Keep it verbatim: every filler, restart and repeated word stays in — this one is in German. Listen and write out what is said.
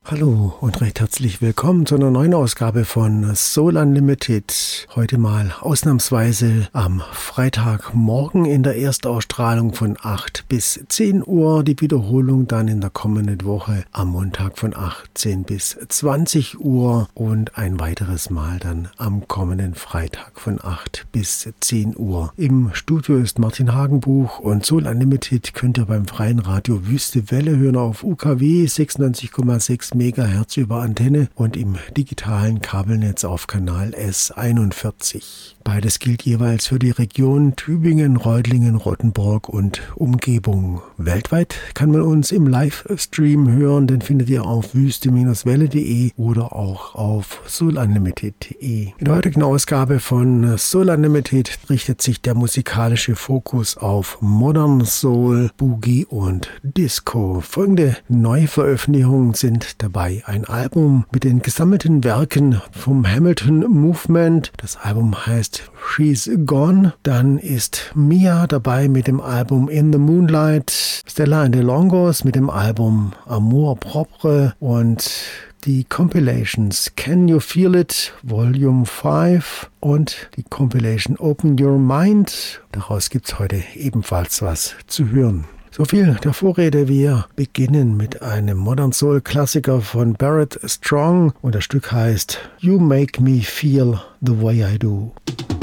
Hallo und recht herzlich willkommen zu einer neuen Ausgabe von Soul Unlimited. Heute mal ausnahmsweise am Freitagmorgen in der Erstausstrahlung von acht bis zehn Uhr. Die Wiederholung dann in der kommenden Woche am Montag von achtzehn bis zwanzig Uhr und ein weiteres Mal dann am kommenden Freitag von acht bis zehn Uhr. Im Studio ist Martin Hagenbuch und Soul Unlimited könnt ihr beim freien Radio Wüste Welle hören auf U K W sechsundneunzig Komma sechs Megahertz über Antenne und im digitalen Kabelnetz auf Kanal S einundvierzig. Beides gilt jeweils für die Region Tübingen, Reutlingen, Rottenburg und Umgebung. Weltweit kann man uns im Livestream hören, den findet ihr auf wüste Bindestrich welle punkt de oder auch auf soul unlimited punkt de. In der heutigen Ausgabe von Soul Unlimited richtet sich der musikalische Fokus auf Modern Soul, Boogie und Disco. Folgende Neuveröffentlichungen sind dabei: ein Album mit den gesammelten Werken vom Hamilton Movement. Das Album heißt She's Gone. Dann ist Mia dabei mit dem Album In the Moonlight, Stella and the Longos mit dem Album Amour Propre und die Compilations Can You Feel It Volume fünf und die Compilation Open Your Mind. Daraus gibt es heute ebenfalls was zu hören. So viel der Vorrede. Wir beginnen mit einem Modern Soul Klassiker von Barrett Strong und das Stück heißt You Make Me Feel the Way I Do.